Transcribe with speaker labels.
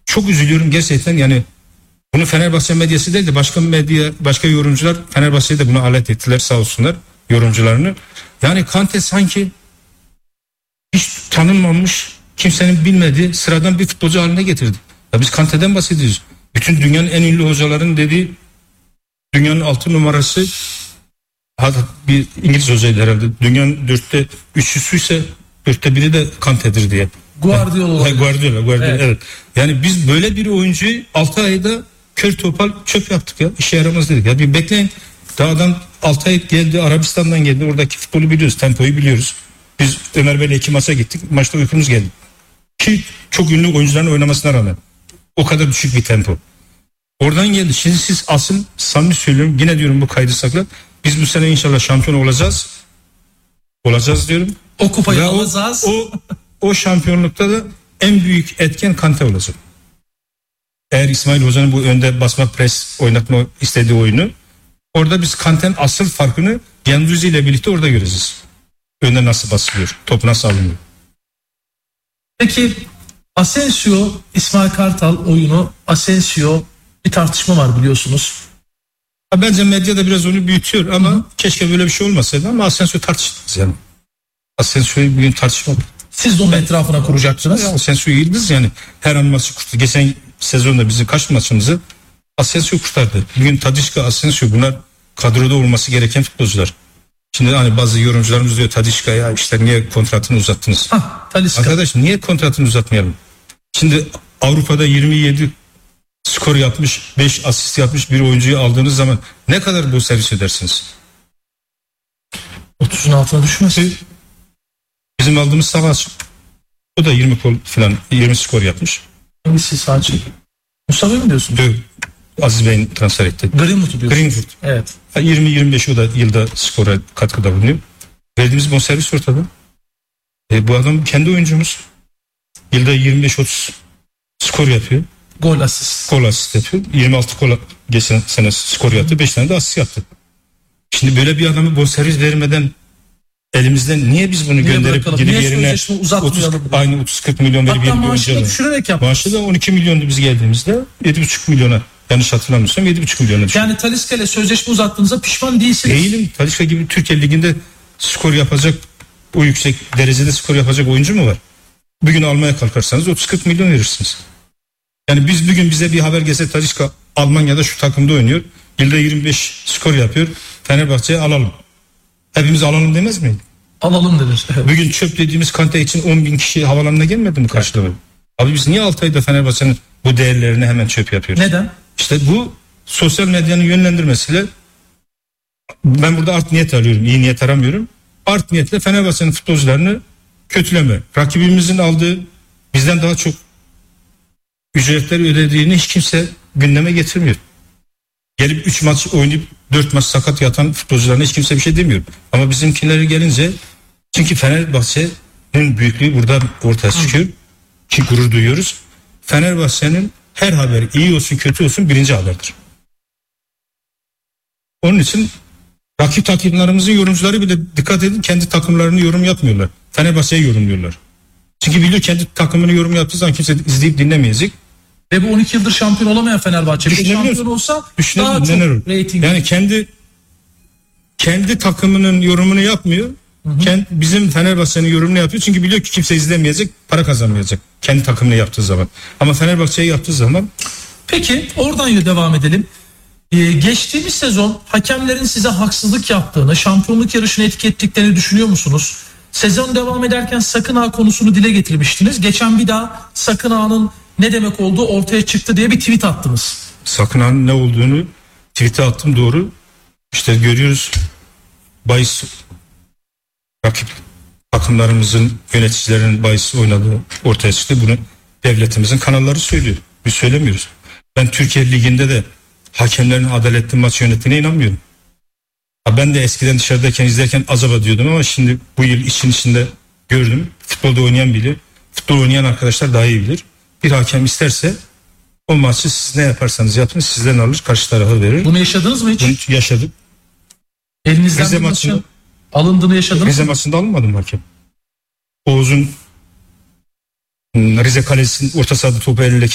Speaker 1: çok üzülüyorum gerçekten. Yani bunu Fenerbahçe medyası değil de başka medya, başka yorumcular Fenerbahçe'ye de bunu alet ettiler sağ olsunlar yorumcularını. Yani Kante sanki hiç tanınmamış, kimsenin bilmediği sıradan bir futbolcu haline getirdi. Ya biz Kante'den bahsediyoruz. Bütün dünyanın en ünlü hocaların dediği dünyanın 6 numarası, hatta bir İngiliz hocaydı herhalde. Dünyanın 4'te 3'üsü ise 4'te 1'i de Kante'dir diye.
Speaker 2: Guardiola.
Speaker 1: Guardiola. Evet. Yani biz böyle bir oyuncuyu 6 ayda kör topal çöp yaptık ya. İşe yaramaz dedik. Ya bir bekleyin. Daha adam 6 ay geldi, Arabistan'dan geldi. Oradaki futbolu biliyoruz, tempoyu biliyoruz. Biz Ömer Bey'le 2 maça gittik. Maçta uykumuz geldi. Ki çok ünlü oyuncuların oynamasına rağmen. O kadar düşük bir tempo. Oradan geldi. Şimdi siz asıl samimi söylüyorum. Yine diyorum bu kaydı sakla. Biz bu sene inşallah şampiyon olacağız. Olacağız diyorum.
Speaker 2: O kupayı alacağız.
Speaker 1: O şampiyonlukta da en büyük etken Kante olacak. Eğer İsmail Hoca'nın bu önde basma pres oynatma istediği oyunu, orada biz Kante'nin asıl farkını Guendouzi ile birlikte orada göreceğiz. Önde nasıl basılıyor, top nasıl alınıyor.
Speaker 2: Peki Asensio, İsmail Kartal oyunu, Asensio bir tartışma var biliyorsunuz.
Speaker 1: Bence medya da biraz onu büyütüyor ama keşke böyle bir şey olmasaydı ama Asensio tartışılmaz yani. Asensio'yu bugün tartışmak.
Speaker 2: Siz de onun etrafına kuracaksınız.
Speaker 1: Asensio yıldız yani. Her an maçı kurtardı. Geçen sezonda bizim kaç maçımızı Asensio kurtardı. Bugün Tadişka, Asensio bunlar kadroda olması gereken futbolcular. Şimdi hani bazı yorumcularımız diyor Tadişka ya işte niye kontratını uzattınız? Arkadaş niye kontratını uzatmayalım? Şimdi Avrupa'da 27 skor yapmış, 5 asist yapmış bir oyuncuyu aldığınız zaman ne kadar bu servis edersiniz?
Speaker 2: 30'un altına düşmesin.
Speaker 1: Bizim aldığımız Savaş. O da 20 gol falan 20 skor yapmış.
Speaker 2: Hangisi sadece? Mustafa mı diyorsunuz?
Speaker 1: Evet. Aziz Bey'in transfer etti.
Speaker 2: Greenwood'u diyorsunuz.
Speaker 1: Greenwood.
Speaker 2: Evet.
Speaker 1: 20-25 o da yılda skora katkıda bulunuyor. Verdiğimiz bonservis ortada. Bu adam kendi oyuncumuz. Yılda 25-30 skor yapıyor.
Speaker 2: Gol asist.
Speaker 1: Gol asist yapıyor. 26 gol geçen sene skor yaptı. 5 tane de asist yaptı. Şimdi böyle bir adamı bonservis vermeden elimizden niye biz bunu gönderip gidip yerine 30-40 milyon verip
Speaker 2: hatta maaşını düşürerek yaptı.
Speaker 1: Maaşı da 12 milyondu biz geldiğimizde. 7,5 milyona. Yanlış hatırlamıyorsam 7,5 milyona düştü.
Speaker 2: Yani Talisca ile sözleşme uzattığınızda pişman değilsiniz.
Speaker 1: Değilim. Talisca gibi Türkiye Ligi'nde skor yapacak, o yüksek derecede skor yapacak oyuncu mu var? Bugün almaya kalkarsanız 30-40 milyon verirsiniz. Yani biz bugün bize bir haber gelse Talisca Almanya'da şu takımda oynuyor. Yılda 25 skor yapıyor. Fenerbahçe'ye alalım. Hepimiz alalım demez miydi?
Speaker 2: Alalım denir. Evet.
Speaker 1: Bugün çöp dediğimiz Kante için 10.000 kişi havalarına gelmedi mi karşılamaya? Abi biz niye 6 ayda Fenerbahçe'nin bu değerlerini hemen çöp yapıyoruz?
Speaker 2: Neden?
Speaker 1: İşte bu sosyal medyanın yönlendirmesiyle ben burada art niyet arıyorum, iyi niyet aramıyorum. Art niyetle Fenerbahçe'nin futbolcularını kötüleme. Rakibimizin aldığı bizden daha çok ücretler ödediğini hiç kimse gündeme getirmiyor. Gelip 3 maç oynayıp 4 maç sakat yatan futbolcularına hiç kimse bir şey demiyor. Ama bizimkileri gelince çünkü Fenerbahçe'nin büyüklüğü burada ortaya çıkıyor. Ki gurur duyuyoruz. Fenerbahçe'nin her haberi iyi olsun kötü olsun birinci haberdir. Onun için rakip takımlarımızın yorumcuları bile dikkat edin kendi takımlarını yorum yapmıyorlar. Fenerbahçe'yi yorumluyorlar. Çünkü biliyor kendi takımını yorum yaptığı zaman kimse izleyip dinlemeyecek.
Speaker 2: Ve bu 12 yıldır şampiyon olamayan Fenerbahçe bir şampiyon olsa daha çok reyting.
Speaker 1: Yani kendi takımının yorumunu yapmıyor. Bizim Fenerbahçe'nin yorumunu yapıyor. Çünkü biliyor ki kimse izlemeyecek, para kazanmayacak. Kendi takımını yaptığı zaman. Ama Fenerbahçe'yi yaptığı zaman.
Speaker 2: Peki oradan devam edelim. Geçtiğimiz sezon hakemlerin size haksızlık yaptığını, şampiyonluk yarışını etiketlediklerini düşünüyor musunuz? Sezon devam ederken Sakın Ağa konusunu dile getirmiştiniz. Geçen bir daha Sakın Ağa'nın ne demek olduğu ortaya çıktı diye bir tweet attınız.
Speaker 1: Sakın Ağa'nın ne olduğunu tweet'e attım, doğru. İşte görüyoruz bahis rakip takımlarımızın yöneticilerinin bahis oynadığı ortaya çıktı. Bunu devletimizin kanalları söylüyor. Biz söylemiyoruz. Ben Türkiye Ligi'nde de hakemlerin adaletli maç yönettiğine inanmıyorum. Ben de eskiden dışarıdayken izlerken acaba diyordum ama şimdi bu yıl işin içinde gördüm. Futbolda oynayan bilir. Futbol oynayan arkadaşlar daha iyi bilir. Bir hakem isterse o maçı siz ne yaparsanız yapın sizden alır karşı tarafa verir.
Speaker 2: Bunu yaşadınız mı hiç?
Speaker 1: Bunu yaşadık.
Speaker 2: Elinizden Rize maçında alındığını yaşadınız mı?
Speaker 1: Rize maçında alınmadım hakem. Oğuz'un Rize Kalesi'nin orta sahada topu eliyle